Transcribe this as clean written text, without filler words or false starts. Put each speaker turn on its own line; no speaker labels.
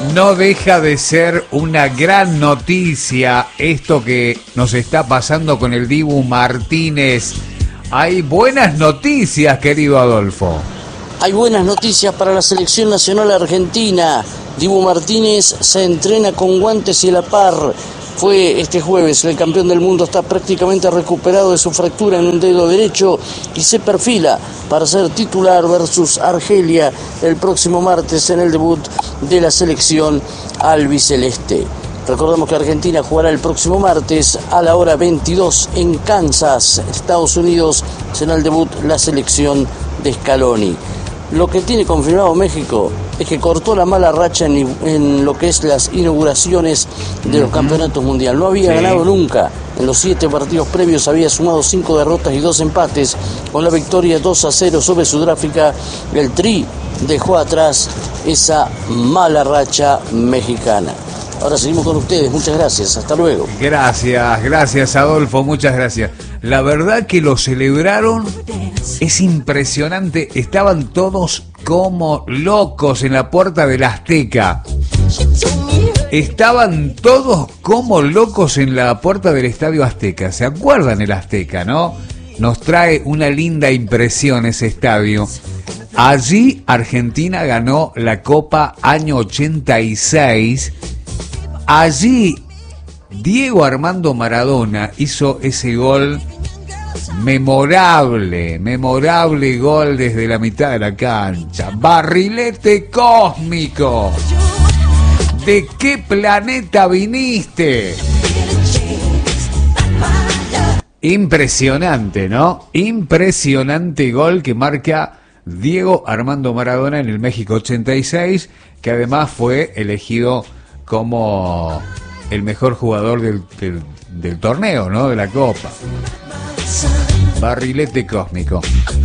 No deja de ser una gran noticia esto que nos está pasando con el Dibu Martínez. Hay buenas noticias, querido Adolfo.
Hay buenas noticias para la selección nacional argentina. Dibu Martínez se entrena con guantes y a la par. Fue este jueves, el campeón del mundo está prácticamente recuperado de su fractura en un dedo derecho y se perfila para ser titular versus Argelia el próximo martes en el debut de la selección albiceleste. Recordamos que Argentina jugará el próximo martes a la hora 22 en Kansas, Estados Unidos, será el debut la selección de Scaloni. Lo que tiene confirmado México es que cortó la mala racha en lo que es las inauguraciones de los campeonatos mundiales. No había ganado nunca. En los 7 partidos previos había sumado 5 derrotas y 2 empates. Con la victoria 2-0 sobre Sudáfrica, el Tri dejó atrás esa mala racha mexicana. Ahora seguimos con ustedes, muchas gracias, hasta luego.
Gracias Adolfo, muchas gracias. La verdad que lo celebraron, es impresionante, estaban todos como locos en la puerta del Azteca. Estaban todos como locos en la puerta del Estadio Azteca. ¿Se acuerdan el Azteca, no? Nos trae una linda impresión ese estadio. Allí Argentina ganó la Copa año 86. Allí Diego Armando Maradona hizo ese gol memorable gol desde la mitad de la cancha. Barrilete cósmico. ¿De qué planeta viniste? Impresionante, ¿no? Impresionante gol que marca Diego Armando Maradona en el México 86, que además fue elegido como el mejor jugador del torneo, ¿no? De la Copa. Barrilete cósmico.